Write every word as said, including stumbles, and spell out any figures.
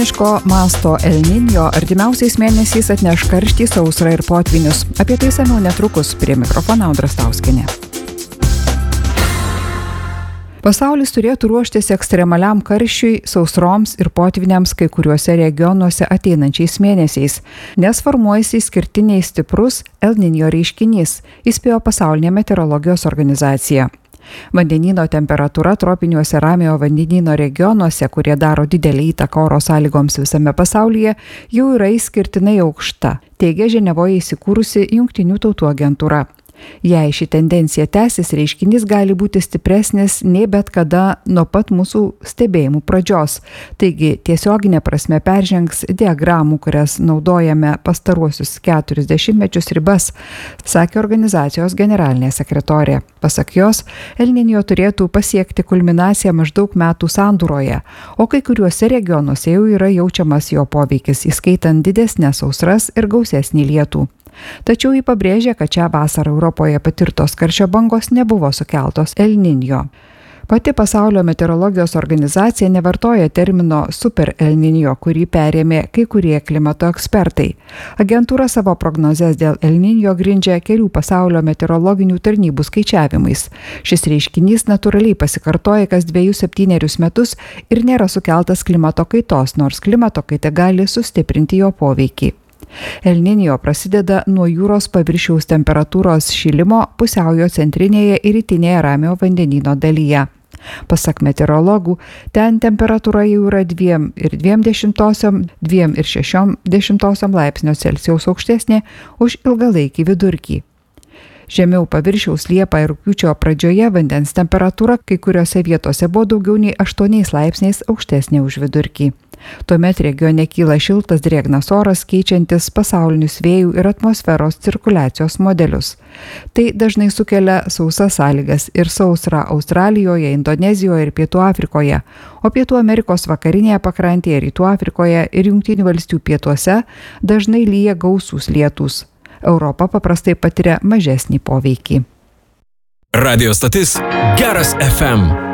Miško masto El Niño artimiausiais mėnesiais atneš karštį, sausrą ir potvinius. Apie tai samiau netrukus. Prie mikrofono Audra Stauskienė. Pasaulis turėtų ruoštis ekstremaliam karščiui, sausroms ir potviniams kai kuriuose regionuose ateinančiais mėnesiais, nes formuojasi išskirtiniai stiprus El Niño reiškinys, įspėjo Pasaulinė meteorologijos organizacija. Vandenyno temperatūra tropiniuose Ramiojo vandenyno regionuose, kurie daro didelį įtaką oro sąlygoms visame pasaulyje, jau yra išskirtinai aukšta, teigia Ženevoje įsikūrusi Jungtinių tautų agentūra. Jei ši tendencija tęsis, reiškinys gali būti stipresnis nei bet kada nuo pat mūsų stebėjimų pradžios. Taigi tiesioginė prasme peržengs diagramų, kurias naudojame pastaruosius keturis dešimtmečius ribas, sakė organizacijos generalinė sekretorė. Pasak jos, El Niño turėtų pasiekti kulminaciją maždaug metų sandūroje, o kai kuriuose regionuose jau yra jaučiamas jo poveikis, įskaitant didesnes sausras ir gausesnį lietų. Tačiau ji pabrėžė, kad šią vasarą Europoje patirtos karščio bangos nebuvo sukeltos El Niño. Pati Pasaulio meteorologijos organizacija nevartoja termino super El Niño, kurį perėmė kai kurie klimato ekspertai. Agentūra savo prognozes dėl El Niño grindžia kelių pasaulio meteorologinių tarnybų skaičiavimais. Šis reiškinys natūraliai pasikartoja kas dviejus septynerius metus ir nėra sukeltas klimato kaitos, nors klimato kaita gali sustiprinti jo poveikį. El Niño prasideda nuo jūros paviršiaus temperatūros šilimo pusiaujo centrinėje ir rytinėje Ramiojo vandenyno dalyje. Pasak meteorologų, ten temperatūra jau yra dviem ir dviem dešimtosiom, dviem ir šešiom dešimtosiom laipsnio Celsijaus aukštesnė už ilgalaikį vidurkį. Žemiau paviršiaus Liepą ir rugpjūčio pradžioje vandens temperatūra kai kuriuose vietose buvo daugiau nei aštuoniais laipsniais aukštesnė už vidurkį. Tuomet regione kyla šiltas drėgnas oras, keičiantis pasaulinius vėjų ir atmosferos cirkuliacijos modelius. Tai dažnai sukelia sausas sąlygas ir sausrą Australijoje, Indonezijoje ir Pietų Afrikoje, o Pietų Amerikos vakarinėje pakrantėje, Rytų Afrikoje ir Jungtinių valstijų pietuose dažnai lyja gausūs lietūs. Europa paprastai patiria mažesnį poveikį. Radio stotis Geras F M.